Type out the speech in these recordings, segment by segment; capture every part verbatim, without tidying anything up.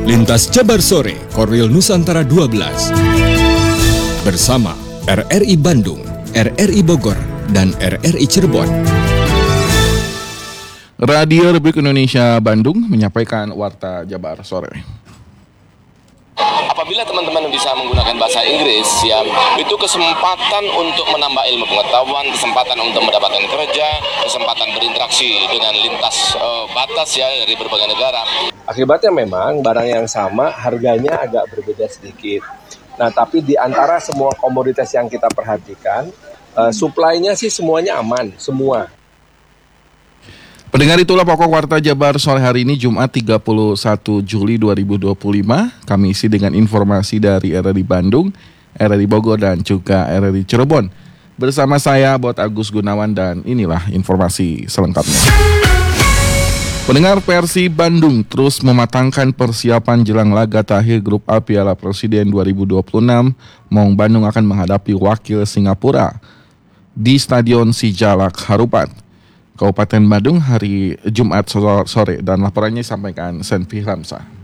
Lintas Jabar Sore, Korwil Nusantara dua belas. Bersama R R I Bandung, R R I Bogor, dan R R I Cirebon. Radio Republik Indonesia Bandung menyampaikan Warta Jabar Sore. Apabila teman-teman bisa menggunakan bahasa Inggris, ya, itu kesempatan untuk menambah ilmu pengetahuan, kesempatan untuk mendapatkan kerja, kesempatan berinteraksi dengan lintas uh, batas ya dari berbagai negara. Akibatnya memang barang yang sama harganya agak berbeda sedikit. Nah, tapi di antara semua komoditas yang kita perhatikan, uh, supply-nya sih semuanya aman, semua. Pendengar, itulah pokok Warta Jabar sore hari ini Jumat tiga puluh satu Juli dua ribu dua puluh lima. Kami isi dengan informasi dari R R I Bandung, R R I Bogor, dan juga R R I Cirebon. Bersama saya, Bot Agus Gunawan, dan inilah informasi selengkapnya. Pendengar, Persib Bandung terus mematangkan persiapan jelang laga terakhir Grup A Piala Presiden dua ribu dua puluh enam. Maung Bandung akan menghadapi wakil Singapura di Stadion Sijalak Harupat, Kabupaten Bandung hari Jumat sore, dan laporannya disampaikan Senfi Ramsa.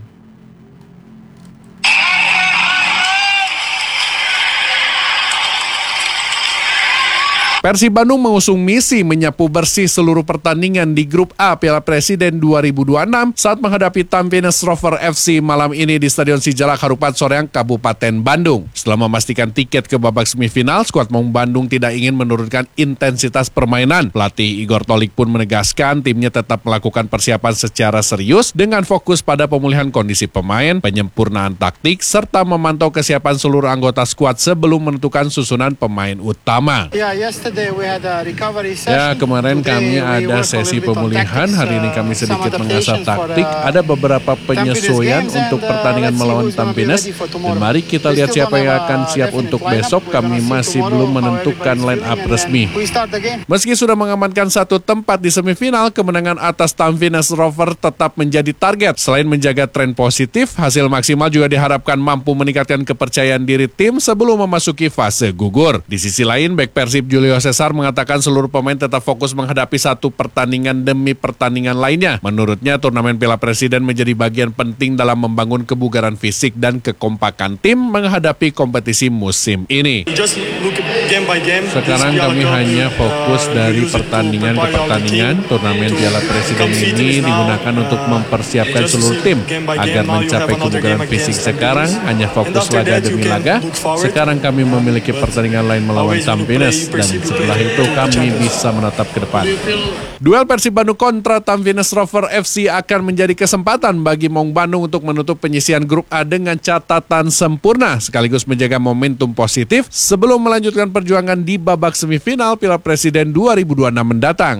Persib Bandung mengusung misi menyapu bersih seluruh pertandingan di Grup A Piala Presiden dua ribu dua puluh enam saat menghadapi Tampines Rover F C malam ini di Stadion Sijalak Harupat Soreang, Kabupaten Bandung. Setelah memastikan tiket ke babak semifinal, skuad Maung Bandung tidak ingin menurunkan intensitas permainan. Pelatih Igor Tolik pun menegaskan timnya tetap melakukan persiapan secara serius dengan fokus pada pemulihan kondisi pemain, penyempurnaan taktik, serta memantau kesiapan seluruh anggota skuad sebelum menentukan susunan pemain utama. Yeah, yes. Ya, kemarin kami ada sesi pemulihan, hari ini kami sedikit mengasah taktik, ada beberapa penyesuaian untuk pertandingan melawan Tampines, dan mari kita lihat siapa yang akan siap untuk besok. Kami masih belum menentukan line up resmi. Meski sudah mengamankan satu tempat di semifinal, kemenangan atas Tampines Rover tetap menjadi target. Selain menjaga tren positif, hasil maksimal juga diharapkan mampu meningkatkan kepercayaan diri tim sebelum memasuki fase gugur. Di sisi lain, bek Persib Julio Cesar mengatakan seluruh pemain tetap fokus menghadapi satu pertandingan demi pertandingan lainnya. Menurutnya, turnamen Piala Presiden menjadi bagian penting dalam membangun kebugaran fisik dan kekompakan tim menghadapi kompetisi musim ini. Sekarang kami hanya fokus dari pertandingan ke pertandingan. Turnamen Piala Presiden ini digunakan untuk mempersiapkan seluruh tim agar mencapai kebugaran fisik. Sekarang hanya fokus laga demi laga. Sekarang kami memiliki pertandingan lain melawan Tampines, dan setelah itu kami bisa menatap ke depan. Duel Persib Bandung kontra Tampines Rover F C akan menjadi kesempatan bagi Maung Bandung untuk menutup penyisian Grup A dengan catatan sempurna, sekaligus menjaga momentum positif sebelum melanjutkan perjuangan di babak semifinal Piala Presiden dua ribu dua puluh enam mendatang.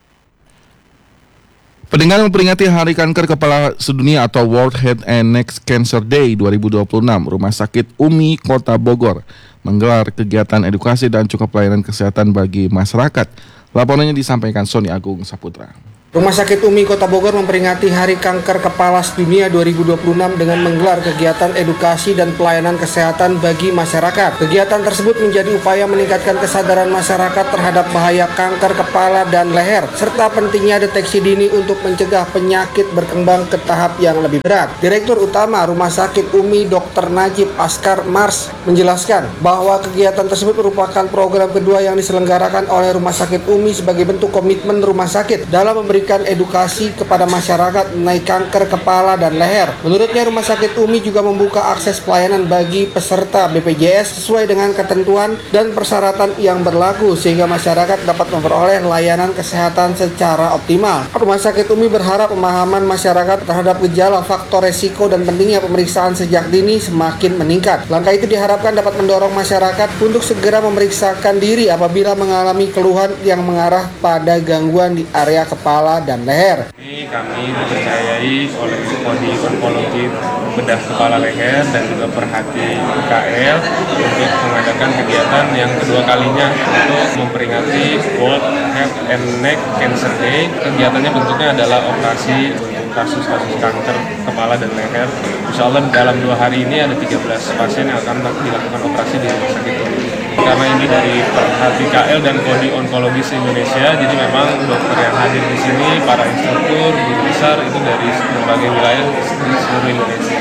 Pendengar, memperingati Hari Kanker Kepala Sedunia atau World Head and Neck Cancer Day dua ribu dua puluh enam, Rumah Sakit U M I Kota Bogor menggelar kegiatan edukasi dan juga pelayanan kesehatan bagi masyarakat. Laporannya disampaikan Sony Agung Saputra. Rumah Sakit U M I Kota Bogor memperingati Hari Kanker Kepala Sedunia dua ribu dua puluh enam dengan menggelar kegiatan edukasi dan pelayanan kesehatan bagi masyarakat. Kegiatan tersebut menjadi upaya meningkatkan kesadaran masyarakat terhadap bahaya kanker kepala dan leher, serta pentingnya deteksi dini untuk mencegah penyakit berkembang ke tahap yang lebih berat. Direktur Utama Rumah Sakit U M I Dokter Najib Askar Mars menjelaskan bahwa kegiatan tersebut merupakan program kedua yang diselenggarakan oleh Rumah Sakit U M I sebagai bentuk komitmen rumah sakit dalam memberi memberikan edukasi kepada masyarakat mengenai kanker kepala dan leher. Menurutnya, Rumah Sakit U M I juga membuka akses pelayanan bagi peserta B P J S sesuai dengan ketentuan dan persyaratan yang berlaku sehingga masyarakat dapat memperoleh layanan kesehatan secara optimal. Rumah Sakit U M I berharap pemahaman masyarakat terhadap gejala, faktor resiko, dan pentingnya pemeriksaan sejak dini semakin meningkat. Langkah itu diharapkan dapat mendorong masyarakat untuk segera memeriksakan diri apabila mengalami keluhan yang mengarah pada gangguan di area kepala dan leher. Ini kami dipercayai oleh Prodi Onkologi Bedah Kepala Leher dan juga Perhati K L untuk mengadakan kegiatan yang kedua kalinya untuk memperingati World Head and Neck Cancer Day. Kegiatannya bentuknya adalah operasi untuk kasus-kasus kanker kepala dan leher. Insya Allah dalam dua hari ini ada tiga belas pasien yang akan dilakukan operasi di rumah sakit ini. Karena ini dari Perhati K L dan Kodi Onkologis Indonesia, jadi memang dokter yang hadir di sini, para instruktur, guru besar itu dari berbagai wilayah di seluruh Indonesia.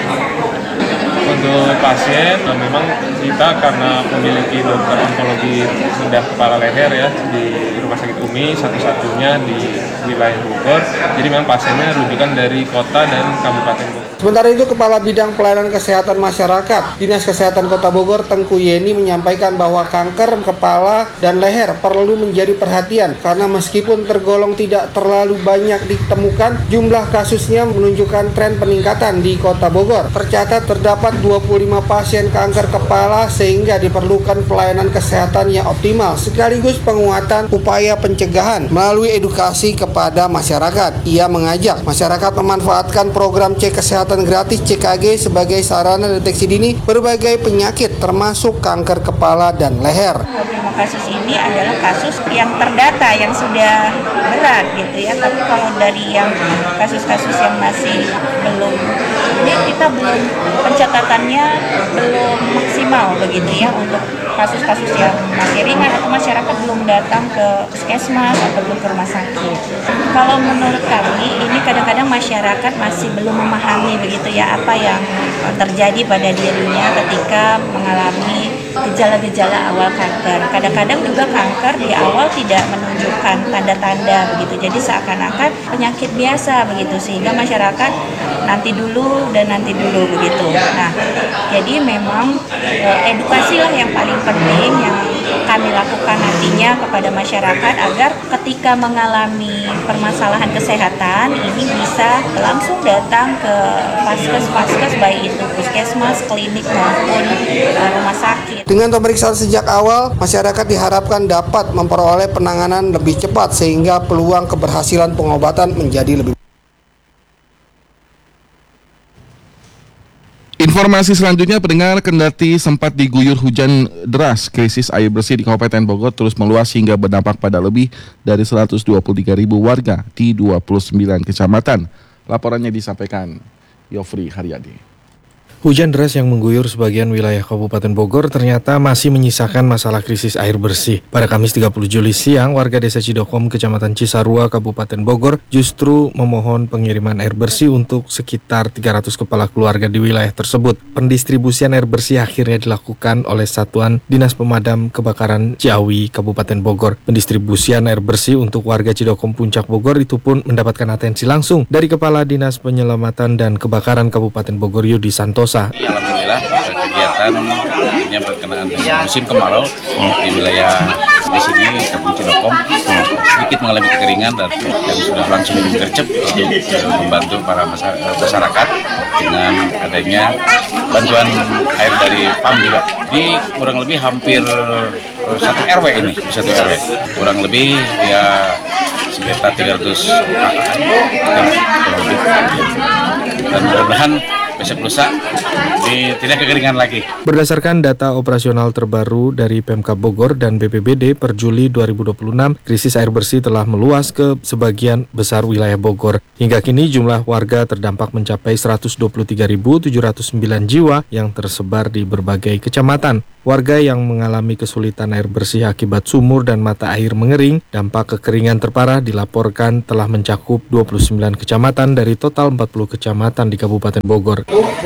Untuk pasien, memang kita karena memiliki dokter onkologi bedah kepala leher ya di Rumah Sakit U M I satu-satunya di wilayah Bogor, jadi memang pasiennya rujukan dari kota dan kabupaten Bogor. Sementara itu, Kepala Bidang Pelayanan Kesehatan Masyarakat Dinas Kesehatan Kota Bogor, Tengku Yeni, menyampaikan bahwa kanker kepala dan leher perlu menjadi perhatian karena meskipun tergolong tidak terlalu banyak ditemukan, jumlah kasusnya menunjukkan tren peningkatan di Kota Bogor. Tercatat terdapat dua puluh lima pasien kanker kepala sehingga diperlukan pelayanan kesehatan yang optimal sekaligus penguatan upaya pencegahan melalui edukasi kepada masyarakat. Ia mengajak masyarakat memanfaatkan program cek kesehatan gratis C K G sebagai sarana deteksi dini berbagai penyakit termasuk kanker kepala dan leher. dua puluh lima kasus ini adalah kasus yang terdata yang sudah berat gitu ya, tapi kalau dari yang kasus-kasus yang masih belum, ini kita belum, pencatatannya belum maksimal begitu ya untuk kasus-kasus yang masih ringan atau masyarakat belum datang ke puskesmas atau belum ke rumah sakit. Kalau menurut kami ini kadang-kadang masyarakat masih belum memahami begitu ya apa yang terjadi pada dirinya ketika mengalami gejala-gejala awal kanker. Kadang-kadang juga kanker di awal tidak menunjukkan tanda-tanda begitu, jadi seakan-akan penyakit biasa begitu, sehingga masyarakat nanti dulu dan nanti dulu begitu. Nah, jadi memang edukasi lah yang paling penting yang kami lakukan nantinya kepada masyarakat agar ketika mengalami permasalahan kesehatan ini bisa langsung datang ke vaskes-vaskes baik itu puskesmas, klinik maupun uh, rumah sakit. Dengan pemeriksaan sejak awal, masyarakat diharapkan dapat memperoleh penanganan lebih cepat sehingga peluang keberhasilan pengobatan menjadi lebih. Informasi selanjutnya, pendengar, kendati sempat diguyur hujan deras, krisis air bersih di Kabupaten Bogor terus meluas hingga berdampak pada lebih dari seratus dua puluh tiga ribu warga di dua puluh sembilan kecamatan. Laporannya disampaikan Yofri Haryadi. Hujan deras yang mengguyur sebagian wilayah Kabupaten Bogor ternyata masih menyisakan masalah krisis air bersih. Pada Kamis tiga puluh Juli siang, warga Desa Cidokom, Kecamatan Cisarua, Kabupaten Bogor justru memohon pengiriman air bersih untuk sekitar tiga ratus kepala keluarga di wilayah tersebut. Pendistribusian air bersih akhirnya dilakukan oleh Satuan Dinas Pemadam Kebakaran Ciawi, Kabupaten Bogor. Pendistribusian air bersih untuk warga Cidokom Puncak Bogor itu pun mendapatkan atensi langsung dari Kepala Dinas Penyelamatan dan Kebakaran Kabupaten Bogor, Yudi Santosa. Alhamdulillah kegiatan yang berkenaan dengan musim kemarau di wilayah di sini Kampung Cidokom sedikit mengalami kekeringan dan yang sudah langsung gercep untuk membantu para masyarakat dengan adanya bantuan air dari P A M juga. Di kurang lebih hampir satu R W ini, satu R W kurang lebih ya sekitar tiga ratus kakak dan mudah-mudahan besok lusa di, tidak kekeringan lagi. Berdasarkan data operasional terbaru dari Pemkab Bogor dan B P B D per Juli dua ribu dua puluh enam, krisis air bersih telah meluas ke sebagian besar wilayah Bogor. Hingga kini jumlah warga terdampak mencapai seratus dua puluh tiga ribu tujuh ratus sembilan jiwa yang tersebar di berbagai kecamatan. Warga yang mengalami kesulitan air bersih akibat sumur dan mata air mengering, dampak kekeringan terparah dilaporkan telah mencakup dua puluh sembilan kecamatan dari total empat puluh kecamatan di Kabupaten Bogor.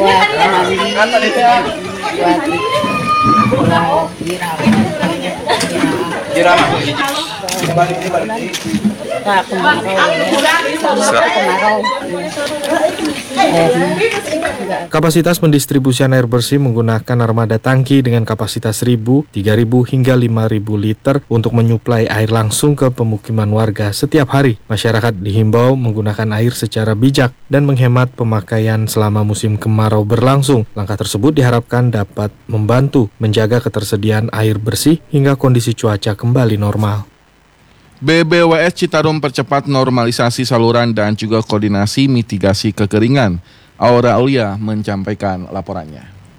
Kapasitas pendistribusian air bersih menggunakan armada tangki dengan kapasitas seribu, tiga ribu hingga lima ribu liter untuk menyuplai air langsung ke pemukiman warga setiap hari. Masyarakat dihimbau menggunakan air secara bijak dan menghemat pemakaian selama musim kemarau berlangsung. Langkah tersebut diharapkan dapat membantu menjaga ketersediaan air bersih hingga kondisi cuaca kembali normal. B B W S Citarum percepat normalisasi saluran dan juga koordinasi mitigasi kekeringan. Aura Aulia menyampaikan laporannya.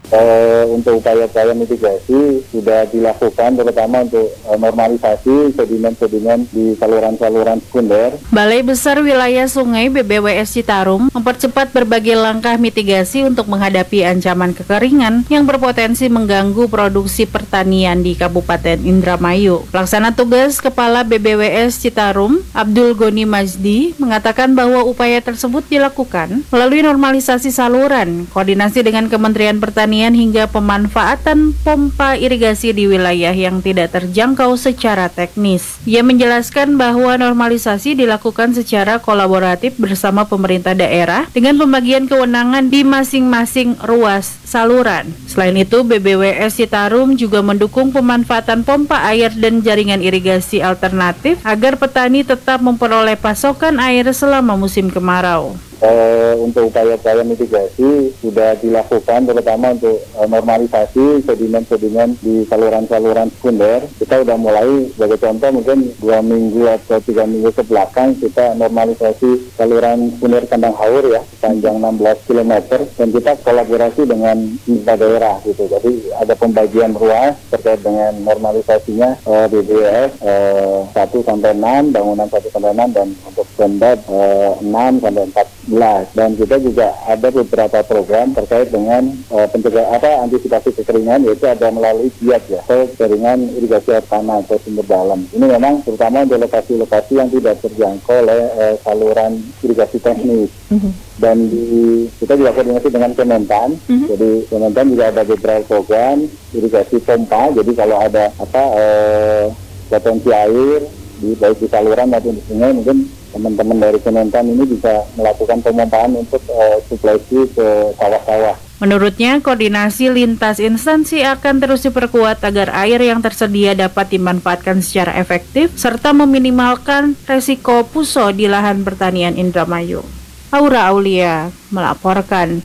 Uh, untuk upaya-upaya mitigasi sudah dilakukan, terutama untuk uh, normalisasi sedimen-sedimen di saluran-saluran sekunder. Balai Besar Wilayah Sungai B B W S Citarum mempercepat berbagai langkah mitigasi untuk menghadapi ancaman kekeringan yang berpotensi mengganggu produksi pertanian di Kabupaten Indramayu. Pelaksana tugas Kepala B B W S Citarum, Abdul Goni Majdi, mengatakan bahwa upaya tersebut dilakukan melalui normalisasi saluran, koordinasi dengan Kementerian Pertanian hingga pemanfaatan pompa irigasi di wilayah yang tidak terjangkau secara teknis. Ia menjelaskan bahwa normalisasi dilakukan secara kolaboratif bersama pemerintah daerah dengan pembagian kewenangan di masing-masing ruas saluran. Selain itu, B B W S Citarum juga mendukung pemanfaatan pompa air dan jaringan irigasi alternatif agar petani tetap memperoleh pasokan air selama musim kemarau. Uh, untuk upaya-upaya mitigasi sudah dilakukan, terutama untuk uh, normalisasi sedimen-sedimen di saluran-saluran sekunder. Kita sudah mulai, sebagai contoh mungkin dua minggu atau tiga minggu kebelakang kita normalisasi saluran sekunder kandang haur ya, panjang enam belas kilometer, dan kita kolaborasi dengan pemerintah daerah gitu. Jadi ada pembagian ruas terkait dengan normalisasinya uh, B B W S uh, satu sampai enam, bangunan satu sampai enam, dan untuk standar uh, enam sampai empat belas. Dan kita juga ada beberapa program terkait dengan uh, pencegahan apa antisipasi kekeringan, yaitu ada melalui giat ya, atau jaringan irigasi air tanah atau sumber dalam. Ini memang terutama di lokasi-lokasi yang tidak terjangkau oleh uh, saluran irigasi teknis. Mm-hmm. Dan di, kita juga koordinasi dengan Kementan. Mm-hmm. Jadi Kementan juga ada beberapa program irigasi pompa. Jadi kalau ada apa uh, potensi air di baik di saluran maupun di sungai, mungkin teman-teman dari Kementan ini bisa melakukan pemompaan untuk uh, suplai ke sawah-sawah. Menurutnya, koordinasi lintas instansi akan terus diperkuat agar air yang tersedia dapat dimanfaatkan secara efektif serta meminimalkan resiko puso di lahan pertanian Indramayu. Aura Aulia melaporkan.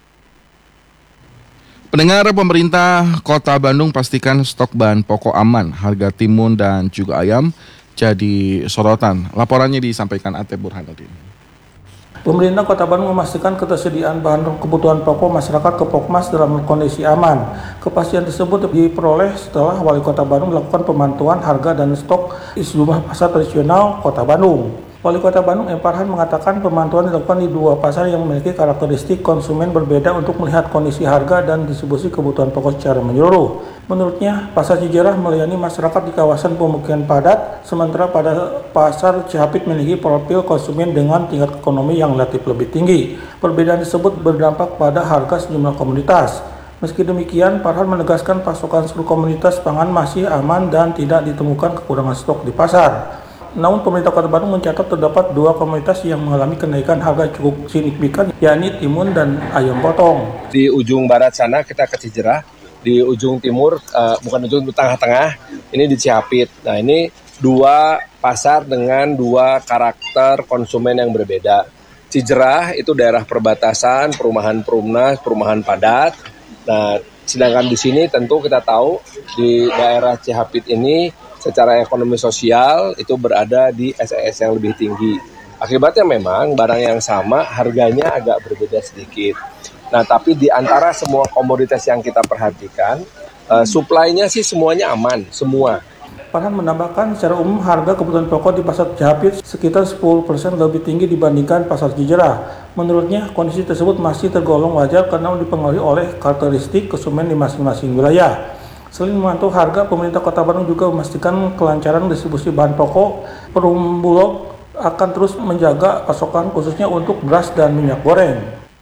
Pendengar, pemerintah Kota Bandung pastikan stok bahan pokok aman, harga timun dan juga ayam jadi sorotan. Laporannya disampaikan Ate Burhanuddin. Pemerintah Kota Bandung memastikan ketersediaan bahan kebutuhan pokok masyarakat ke Pokmas dalam kondisi aman. Kepastian tersebut diperoleh setelah Wali Kota Bandung melakukan pemantauan harga dan stok di sejumlah pasar tradisional Kota Bandung. Wali Kota Bandung M. Farhan mengatakan pemantauan dilakukan di dua pasar yang memiliki karakteristik konsumen berbeda untuk melihat kondisi harga dan distribusi kebutuhan pokok secara menyeluruh. Menurutnya, Pasar Cijerah melayani masyarakat di kawasan pemukiman padat, sementara pada Pasar Cihapit memiliki profil konsumen dengan tingkat ekonomi yang relatif lebih tinggi. Perbedaan tersebut berdampak pada harga sejumlah komoditas. Meski demikian, Farhan menegaskan pasokan seluruh komoditas pangan masih aman dan tidak ditemukan kekurangan stok di pasar. Namun pemerintah Kota Bandung mencatat terdapat dua komoditas yang mengalami kenaikan harga cukup signifikan, yakni timun dan ayam potong. Di ujung barat sana kita ke Cijerah, di ujung timur, uh, bukan ujung tengah-tengah, ini di Cihapit. Nah ini dua pasar dengan dua karakter konsumen yang berbeda. Cijerah itu daerah perbatasan, perumahan perumnas, perumahan padat. Nah sedangkan di sini tentu kita tahu di daerah Cihapit ini secara ekonomi sosial itu berada di S E S yang lebih tinggi. Akibatnya memang barang yang sama harganya agak berbeda sedikit. Nah tapi di antara semua komoditas yang kita perhatikan, uh, supply-nya sih semuanya aman, semua. Farhan menambahkan secara umum harga kebutuhan pokok di Pasar Cihapit sekitar sepuluh persen lebih tinggi dibandingkan Pasar Cijerah. Menurutnya kondisi tersebut masih tergolong wajar karena dipengaruhi oleh karakteristik konsumen di masing-masing wilayah. Selain memantau harga, pemerintah Kota Bandung juga memastikan kelancaran distribusi bahan pokok. Perum Bulog akan terus menjaga pasokan khususnya untuk beras dan minyak goreng.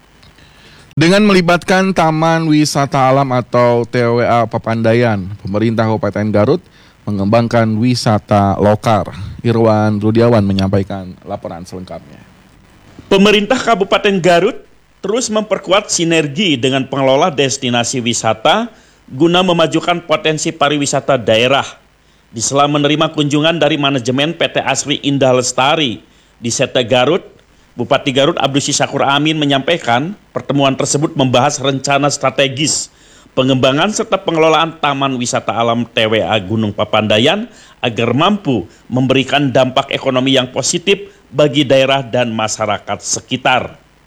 Dengan melibatkan Taman Wisata Alam atau T W A Papandayan, pemerintah Kabupaten Garut mengembangkan wisata lokal. Irwan Rudiawan menyampaikan laporan selengkapnya. Pemerintah Kabupaten Garut terus memperkuat sinergi dengan pengelola destinasi wisata guna memajukan potensi pariwisata daerah. Di sela menerima kunjungan dari manajemen P T Asri Indah Lestari di Sete Garut, Bupati Garut Abdus Syakur Amin menyampaikan pertemuan tersebut membahas rencana strategis pengembangan serta pengelolaan Taman Wisata Alam T W A Gunung Papandayan agar mampu memberikan dampak ekonomi yang positif bagi daerah dan masyarakat sekitar.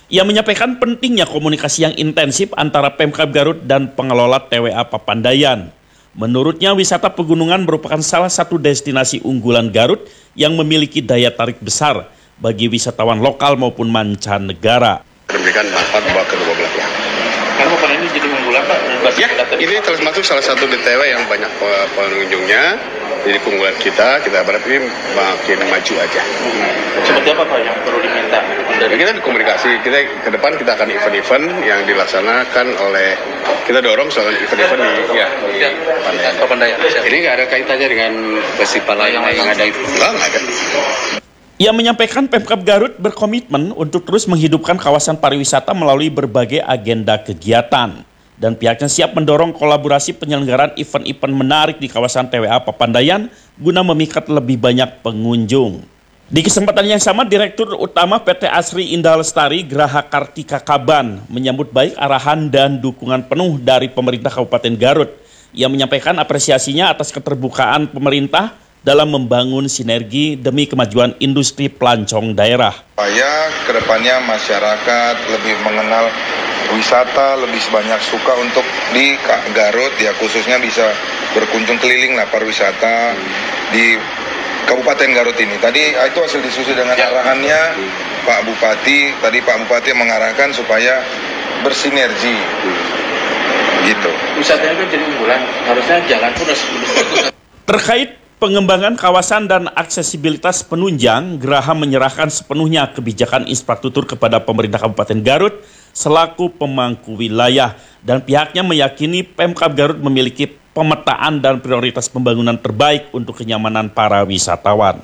Ia menyampaikan pentingnya komunikasi yang intensif antara Pemkab Garut dan pengelola T W A Papandayan. Menurutnya, wisata pegunungan merupakan salah satu destinasi unggulan Garut yang memiliki daya tarik besar bagi wisatawan lokal maupun mancanegara. Memberikan manfaat buat kedua belah pihak. Karena Papan ini jadi unggulan Pak? Ya, ini termasuk salah satu di T W yang banyak pengunjungnya. Jadi keunggulan kita, kita berharap ini makin maju aja. Hmm. Seperti apa Pak yang perlu diminta? Dari kita komunikasi, kita ke depan kita akan event-event yang dilaksanakan oleh, kita dorong soal event-event di, ya, di Papandayan. Papandayan. Ini nggak ada kaitannya dengan festival lain yang ada itu. Enggak, nggak ada. Ia menyampaikan Pemkab Garut berkomitmen untuk terus menghidupkan kawasan pariwisata melalui berbagai agenda kegiatan. Dan pihaknya siap mendorong kolaborasi penyelenggaraan event-event menarik di kawasan T W A Papandayan guna memikat lebih banyak pengunjung. Di kesempatan yang sama, Direktur Utama P T Asri Indah Lestari Graha Kartika Kaban menyambut baik arahan dan dukungan penuh dari pemerintah Kabupaten Garut. Ia menyampaikan apresiasinya atas keterbukaan pemerintah dalam membangun sinergi demi kemajuan industri pelancong daerah. Supaya kedepannya masyarakat lebih mengenal wisata, lebih banyak suka untuk di Garut, ya khususnya bisa berkunjung keliling lah pariwisata di Kabupaten Garut ini. Tadi itu hasil diskusi dengan arahannya Pak Bupati. Tadi Pak Bupati mengarahkan supaya bersinergi, gitu. Wisatanya kan jadi unggulan, harusnya jalan pun harus bagus. Terkait pengembangan kawasan dan aksesibilitas penunjang, Graha menyerahkan sepenuhnya kebijakan infrastruktur kepada pemerintah Kabupaten Garut selaku pemangku wilayah, dan pihaknya meyakini Pemkab Garut memiliki pemetaan dan prioritas pembangunan terbaik untuk kenyamanan para wisatawan.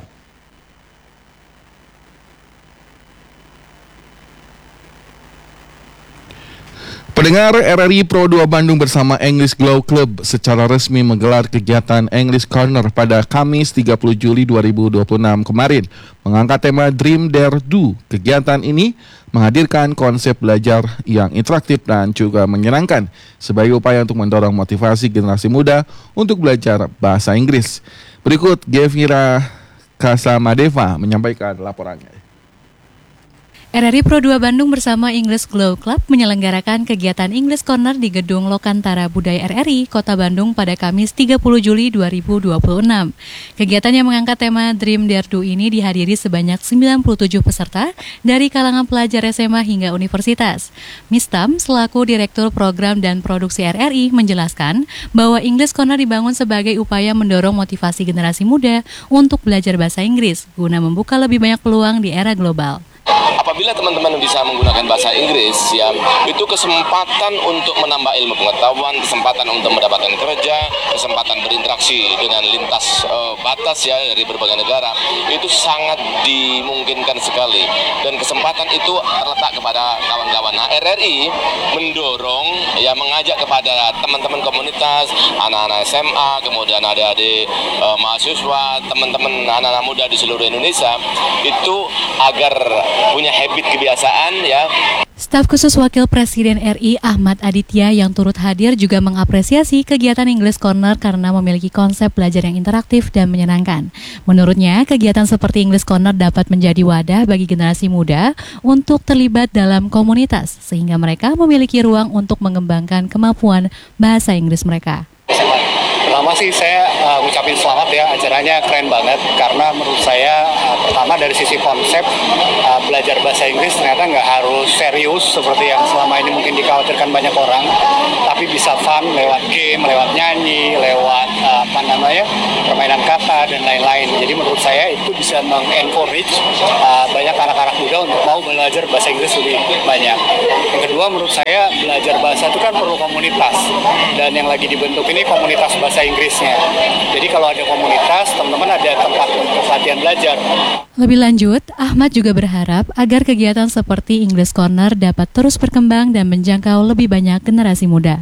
Pendengar, R R I Pro dua Bandung bersama English Glow Club secara resmi menggelar kegiatan English Corner pada Kamis tiga puluh Juli dua ribu dua puluh enam kemarin, mengangkat tema Dream Dare Do. Kegiatan ini menghadirkan konsep belajar yang interaktif dan juga menyenangkan sebagai upaya untuk mendorong motivasi generasi muda untuk belajar bahasa Inggris. Berikut Gevira Kasamadeva menyampaikan laporannya. R R I Pro dua Bandung bersama English Glow Club menyelenggarakan kegiatan English Corner di Gedung Lokantara Budaya R R I, Kota Bandung pada Kamis tiga puluh Juli dua ribu dua puluh enam. Kegiatan yang mengangkat tema Dream Dare Do ini dihadiri sebanyak sembilan puluh tujuh peserta dari kalangan pelajar S M A hingga universitas. Mistam, selaku Direktur Program dan Produksi R R I, menjelaskan bahwa English Corner dibangun sebagai upaya mendorong motivasi generasi muda untuk belajar bahasa Inggris, guna membuka lebih banyak peluang di era global. Apabila teman-teman bisa menggunakan bahasa Inggris, ya, itu kesempatan untuk menambah ilmu pengetahuan, kesempatan untuk mendapatkan kerja, kesempatan berinteraksi dengan lintas uh, batas ya dari berbagai negara, itu sangat dimungkinkan sekali. Dan kesempatan itu terletak kepada kawan-kawan. Nah, R R I mendorong, ya, mengajak kepada teman-teman komunitas, anak-anak S M A, kemudian adik-adik uh, mahasiswa, teman-teman anak-anak muda di seluruh Indonesia, itu agar punya habit kebiasaan, ya. Staf khusus Wakil Presiden R I Ahmad Aditya yang turut hadir juga mengapresiasi kegiatan English Corner karena memiliki konsep belajar yang interaktif dan menyenangkan. Menurutnya, kegiatan seperti English Corner dapat menjadi wadah bagi generasi muda untuk terlibat dalam komunitas, sehingga mereka memiliki ruang untuk mengembangkan kemampuan bahasa Inggris mereka. Pertama sih saya uh, ngucapin selamat ya, acaranya keren banget karena menurut saya uh, pertama dari sisi konsep uh, belajar bahasa Inggris ternyata nggak harus serius seperti yang selama ini mungkin dikhawatirkan banyak orang, tapi bisa fun lewat game, lewat nyanyi, lewat uh, apa namanya permainan kata dan lain-lain. Jadi menurut saya itu bisa meng-encourage uh, banyak anak-anak muda untuk mau belajar bahasa Inggris lebih banyak. Yang kedua, menurut saya belajar bahasa itu kan perlu komunitas, dan yang lagi dibentuk ini komunitas bahasa Inggrisnya. Jadi kalau ada komunitas, teman-teman ada tempat untuk latihan belajar. Lebih lanjut, Ahmad juga berharap agar kegiatan seperti English Corner dapat terus berkembang dan menjangkau lebih banyak generasi muda.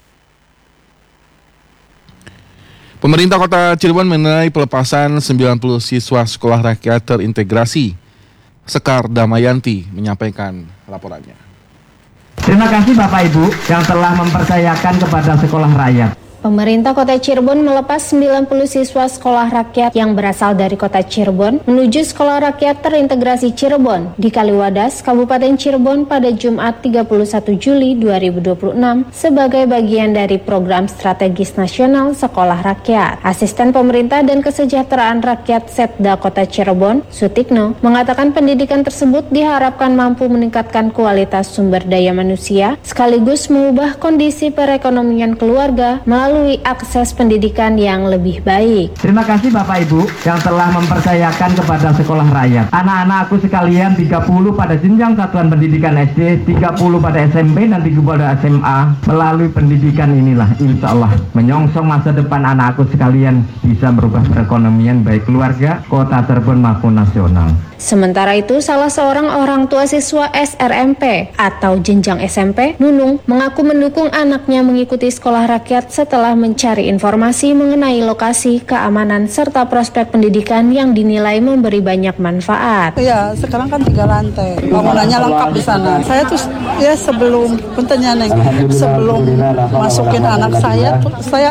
Pemerintah Kota Cirebon menilai pelepasan sembilan puluh siswa sekolah rakyat terintegrasi. Sekar Damayanti menyampaikan laporannya. Terima kasih Bapak Ibu yang telah mempercayakan kepada sekolah rakyat. Pemerintah Kota Cirebon melepas sembilan puluh siswa sekolah rakyat yang berasal dari Kota Cirebon menuju Sekolah Rakyat Terintegrasi Cirebon di Kaliwadas, Kabupaten Cirebon pada Jumat tiga puluh satu Juli dua ribu dua puluh enam sebagai bagian dari program strategis nasional Sekolah Rakyat. Asisten Pemerintah dan Kesejahteraan Rakyat Setda Kota Cirebon, Sutikno, mengatakan pendidikan tersebut diharapkan mampu meningkatkan kualitas sumber daya manusia sekaligus mengubah kondisi perekonomian keluarga melalui melalui akses pendidikan yang lebih baik. Terima kasih Bapak Ibu yang telah mempercayakan kepada sekolah rakyat. Anak-anakku sekalian tiga puluh pada jenjang satuan pendidikan S D, tiga puluh pada S M P dan tiga puluh pada S M A. Melalui pendidikan inilah insya Allah menyongsong masa depan anakku sekalian bisa merubah perekonomian baik keluarga, kota Cirebon maupun nasional. Sementara itu, salah seorang orang tua siswa S R M P atau jenjang S M P, Nunung, mengaku mendukung anaknya mengikuti sekolah rakyat setelah mencari informasi mengenai lokasi, keamanan, serta prospek pendidikan yang dinilai memberi banyak manfaat. Iya, sekarang kan tiga lantai, bangunannya lengkap di sana. Saya tuh ya sebelum, pentingnya Neng, sebelum masukin anak saya, tuh saya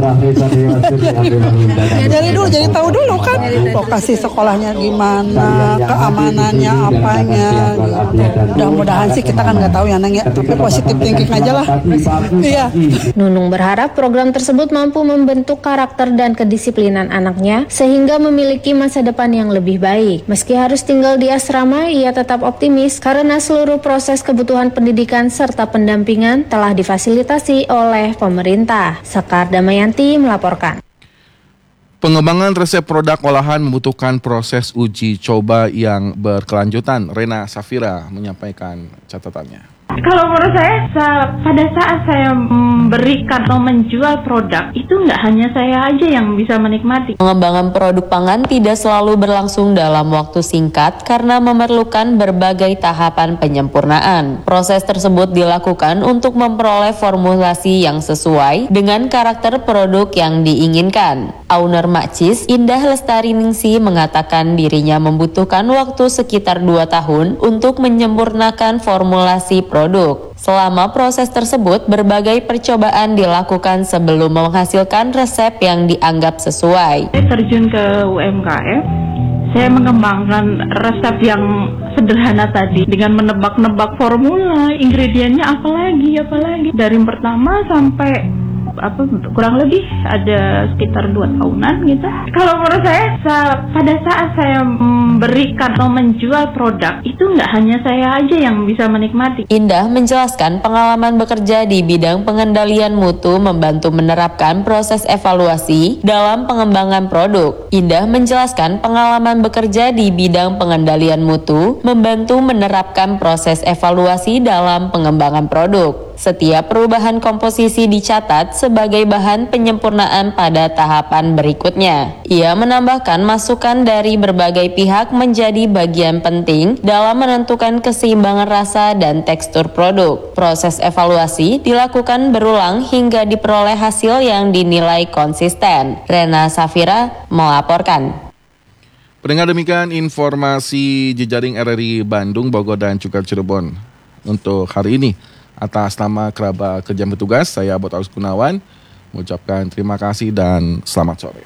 ya, dari dulu, jadi tahu dulu kan lokasi sekolahnya gimana, keamanannya apanya gitu. Mudah-mudahan sih kita kan nggak tahu ya Neng ya, tapi positif thinking aja lah. Iya. Nunung berharap program tersebut mampu membentuk karakter dan kedisiplinan anaknya sehingga memiliki masa depan yang lebih baik. Meski harus tinggal di asrama, ia tetap optimis karena seluruh proses kebutuhan pendidikan serta pendampingan telah difasilitasi oleh pemerintah. Sekar Damayanti melaporkan. Pengembangan resep produk olahan membutuhkan proses uji coba yang berkelanjutan. Rena Safira menyampaikan catatannya. Kalau menurut saya, pada saat saya memberikan atau menjual produk, itu nggak hanya saya aja yang bisa menikmati. Pengembangan produk pangan tidak selalu berlangsung dalam waktu singkat karena memerlukan berbagai tahapan penyempurnaan. Proses tersebut dilakukan untuk memperoleh formulasi yang sesuai dengan karakter produk yang diinginkan. Owner Makcis, Indah Lestariningsi, mengatakan dirinya membutuhkan waktu sekitar dua tahun untuk menyempurnakan formulasi produk. Selama proses tersebut, berbagai percobaan dilakukan sebelum menghasilkan resep yang dianggap sesuai. Saya terjun ke U M K M, saya mengembangkan resep yang sederhana tadi dengan menebak-nebak formula, ingredientnya apa lagi, apa lagi. Dari yang pertama sampai apa kurang lebih ada sekitar dua tahunan gitu. Kalau menurut saya, pada saat saya memberikan atau menjual produk, itu nggak hanya saya aja yang bisa menikmati. Indah menjelaskan pengalaman bekerja di bidang pengendalian mutu membantu menerapkan proses evaluasi dalam pengembangan produk. Indah menjelaskan pengalaman bekerja di bidang pengendalian mutu membantu menerapkan proses evaluasi dalam pengembangan produk. Setiap perubahan komposisi dicatat sebagai bahan penyempurnaan pada tahapan berikutnya. Ia menambahkan masukan dari berbagai pihak menjadi bagian penting dalam menentukan keseimbangan rasa dan tekstur produk. Proses evaluasi dilakukan berulang hingga diperoleh hasil yang dinilai konsisten. Rena Safira melaporkan. Pendengar, demikian informasi jejaring R R I Bandung, Bogor, dan juga Cirebon untuk hari ini. Atas nama kerabat kerja petugas, saya Botaus Gunawan mengucapkan terima kasih dan selamat sore.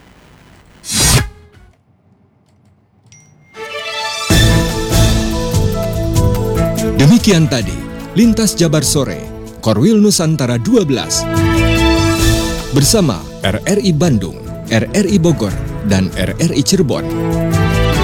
Demikian tadi Lintas Jabar Sore, Korwil Nusantara dua belas bersama R R I Bandung, R R I Bogor, dan R R I Cirebon.